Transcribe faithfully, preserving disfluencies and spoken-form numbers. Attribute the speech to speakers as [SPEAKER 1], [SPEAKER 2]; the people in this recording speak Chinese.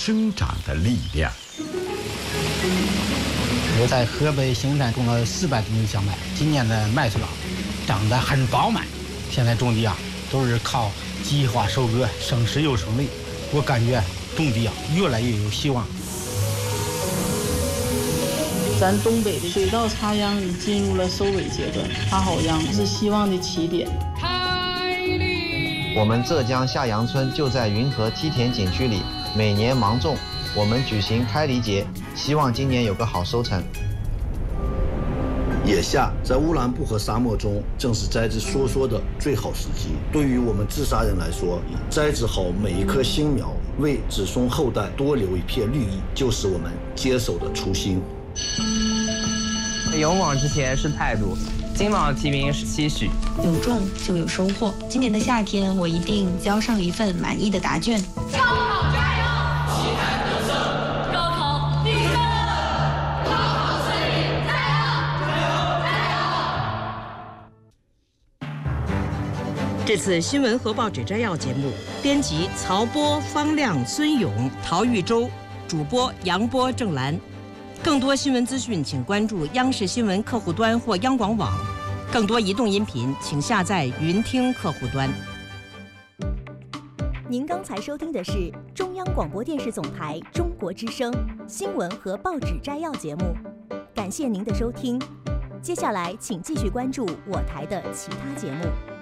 [SPEAKER 1] 生长的力量。
[SPEAKER 2] 我在河北兴山种了四百多亩小麦，今年的麦穗长得很饱满。现在种地啊，都是靠计划收割，省时又省力。我感觉种地啊，越来越有希望。
[SPEAKER 3] 咱东北的水稻插秧已进入了收尾阶段，插好秧是希望的起点。
[SPEAKER 4] 我们浙江下杨村就在云河梯田景区里，每年芒种，我们举行开犁节，希望今年有个好收成。
[SPEAKER 5] 眼下在乌兰布和沙漠中，正是栽植梭梭的最好时机。对于我们自杀人来说，栽植好每一棵新苗，为子孙后代多留一片绿意，就是我们接手的初心。
[SPEAKER 6] 勇往直前是态度，金榜题名是期许，
[SPEAKER 7] 有种就有收获。今年的夏天，我一定交上一份满意的答卷。
[SPEAKER 8] 高考加油，期待得胜，高考必胜，高考顺利，加油，加油，加油！
[SPEAKER 9] 这次新闻和报纸摘要节目，编辑曹波、方亮、孙勇、陶玉洲，主播杨波、郑兰。更多新闻资讯，请关注央视新闻客户端或央广网。更多移动音频，请下载云听客户端。
[SPEAKER 10] 您刚才收听的是中央广播电视总台中国之声新闻和报纸摘要节目，感谢您的收听。接下来，请继续关注我台的其他节目。